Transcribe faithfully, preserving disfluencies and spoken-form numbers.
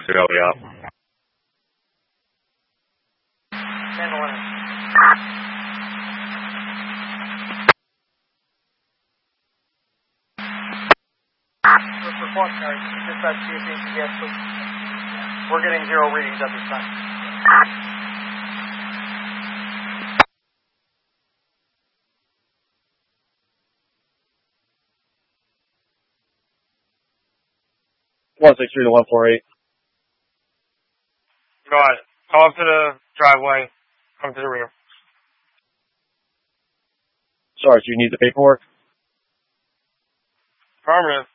two, I'll be out. We're getting zero readings at this time. one six three to one four eight. Go ahead. Come up to the driveway. Come to the rear. Sorry, do you need the paperwork? Affirmative.